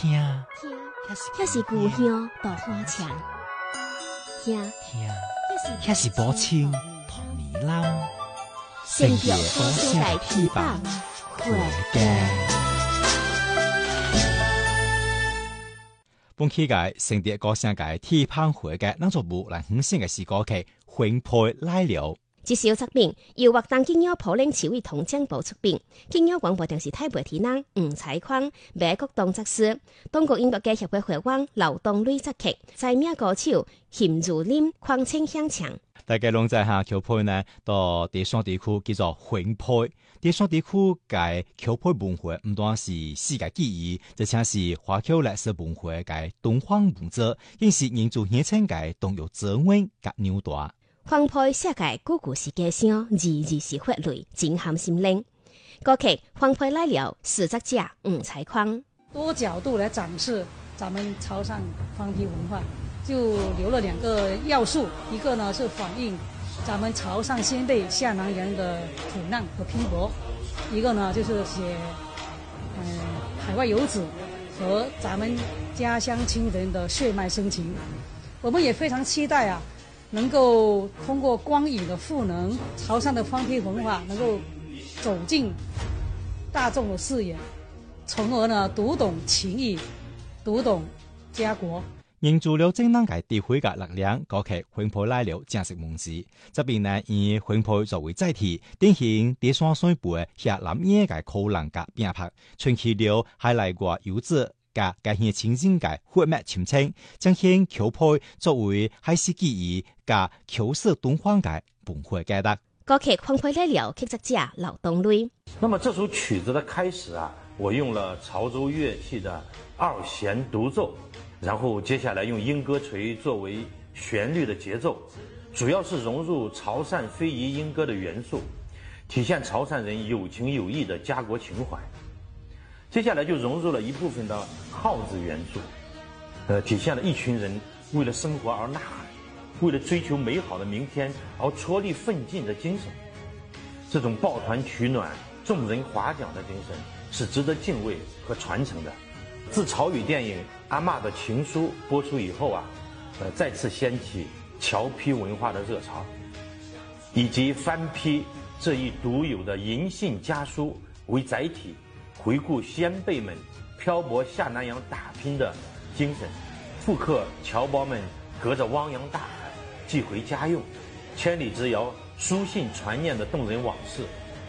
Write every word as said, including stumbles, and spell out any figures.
听， 听，遐是故乡稻花香。听， 听，遐是母亲糖年老。 成就高世界翅膀，活家。 本期嘅成碟歌聲嘅鐵棒會嘅男作部來響先嘅是歌曲《婚配來了》。 這首作品由樂當金友普領詞為同獎部出品，金友廣播電視台媒體人吳采匡、馬國棟作詞，中國音樂界協會會長劉東瑞作曲，在名歌手邢如林狂清響唱。 大家攏知下裘配呢，到第三地區叫做婚配。第三地區嘅裘配文化唔單是世界記憶，就像是華僑歷史文化嘅東方文化，更是民族現稱嘅東洋滋味及紐帶。 婚配寫嘅故故事嘅聲，字字是血淚，震撼心靈。歌曲《婚配來了》，詩作者吳采匡。 多角度來展示咱們潮汕方皮文化，就留了兩個要素，一個呢是反映咱們潮汕先輩下南洋的苦難和拼搏，一個呢就是寫嗯海外游子和咱們家鄉親人的血脈深情。我們也非常期待啊，能夠通過光影的賦能，潮汕的方皮文化能夠走進大眾的視野，從而呢讀懂情誼，讀懂家國。 凝聚了正當嘅地區嘅力量，歌曲《婚配來了》正式問世。這邊呢以婚配作為載體，典型第三世輩下南野嘅可能嘅變拍，傳起了海內外遊子嘅家鄉親情嘅血脈親情，彰顯裘配作為海事記憶嘅裘氏東方嘅文化價值。 歌曲《婚配來了》劇作者劉東瑞。 那麼這首曲子的開始啊，我用了潮州樂器的二弦獨奏，然後接下來用鶯歌錘作為旋律的節奏，主要是融入潮汕非遺鶯歌的元素，體現潮汕人有情有義的家國情懷。接下來就融入了一部分的號子元素，呃，體現了一群人為了生活而吶喊，為了追求美好的明天而戳力奮進的精神。這種抱團取暖、眾人划槳的精神是值得敬畏和傳承的。自潮語電影《阿嬷的情書》播出以後啊，呃，再次掀起僑批文化的熱潮，以及番批這一獨有的銀杏家書為載體，回顧先輩們漂泊下南洋打拼的精神，復刻僑胞們隔着汪洋大海寄回家用、千里之遙書信傳念的動人往事。